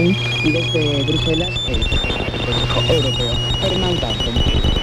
y desde Bruselas el Consejo Europeo, Herman Van Rompuy.